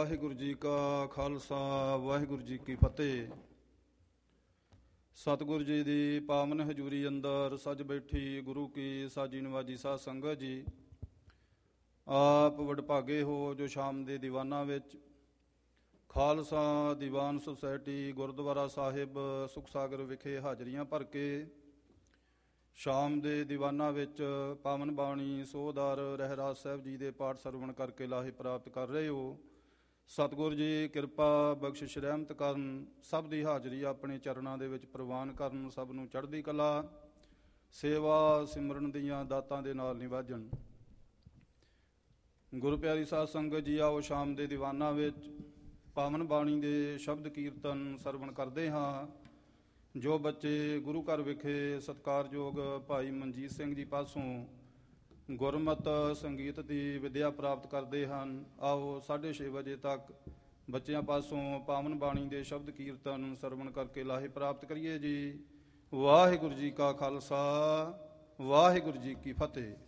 ਵਾਹਿਗੁਰੂ ਜੀ ਕਾ ਖਾਲਸਾ ਵਾਹਿਗੁਰੂ ਜੀ ਕੀ ਫਤਿਹ। ਸਤਿਗੁਰੂ ਜੀ ਦੀ ਪਾਵਨ ਹਜ਼ੂਰੀ ਅੰਦਰ ਸੱਜ ਬੈਠੀ ਗੁਰੂ ਕੀ ਸਾਜੀ ਨਵਾਜੀ ਸਾਧ ਸੰਗਤ ਜੀ, ਆਪ ਵਡਭਾਗੇ ਹੋ ਜੋ ਸ਼ਾਮ ਦੇ ਦੀਵਾਨਾਂ ਵਿੱਚ ਖਾਲਸਾ ਦੀਵਾਨ ਸੁਸਾਇਟੀ ਗੁਰਦੁਆਰਾ ਸਾਹਿਬ ਸੁਖਸਾਗਰ ਵਿਖੇ ਹਾਜ਼ਰੀਆਂ ਭਰ ਕੇ ਸ਼ਾਮ ਦੇ ਦੀਵਾਨਾਂ ਵਿੱਚ ਪਾਵਨ ਬਾਣੀ ਸੋਹਦਾਰ ਰਹਿਰਾਜ ਸਾਹਿਬ ਜੀ ਦੇ ਪਾਠ ਸਰਵਣ ਕਰਕੇ ਲਾਹੇ ਪ੍ਰਾਪਤ ਕਰ ਰਹੇ ਹੋ। ਸਤਿਗੁਰੂ ਜੀ ਕਿਰਪਾ ਬਖਸ਼ਿਸ਼ ਰਹਿਮਤ ਕਰਨ, ਸਭ ਦੀ ਹਾਜ਼ਰੀ ਆਪਣੇ ਚਰਨਾਂ ਦੇ ਵਿੱਚ ਪ੍ਰਵਾਨ ਕਰਨ, ਸਭ ਨੂੰ ਚੜ੍ਹਦੀ ਕਲਾ ਸੇਵਾ ਸਿਮਰਨ ਦੀਆਂ ਦਾਤਾਂ ਦੇ ਨਾਲ ਨਿਵਾਜਣ। ਗੁਰੂ ਪਿਆਰੀ ਸਾਧ ਸੰਗਤ ਜੀ, ਆਓ ਸ਼ਾਮ ਦੇ ਦੀਵਾਨਾਂ ਵਿੱਚ ਪਾਵਨ ਬਾਣੀ ਦੇ ਸ਼ਬਦ ਕੀਰਤਨ ਸਰਵਣ ਕਰਦੇ ਹਾਂ। ਜੋ ਬੱਚੇ ਗੁਰੂ ਘਰ ਵਿਖੇ ਸਤਿਕਾਰਯੋਗ ਭਾਈ ਮਨਜੀਤ ਸਿੰਘ ਜੀ ਪਾਸੋਂ ਗੁਰਮਤਿ ਸੰਗੀਤ ਦੀ ਵਿੱਦਿਆ ਪ੍ਰਾਪਤ ਕਰਦੇ ਹਨ, ਆਓ 6:30 ਵਜੇ ਤੱਕ ਬੱਚਿਆਂ ਪਾਸੋਂ ਪਾਵਨ ਬਾਣੀ ਦੇ ਸ਼ਬਦ ਕੀਰਤਨ ਸਰਵਣ ਕਰਕੇ ਲਾਹੇ ਪ੍ਰਾਪਤ ਕਰੀਏ ਜੀ। ਵਾਹਿਗੁਰੂ ਜੀ ਕਾ ਖਾਲਸਾ ਵਾਹਿਗੁਰੂ ਜੀ ਕੀ ਫਤਿਹ।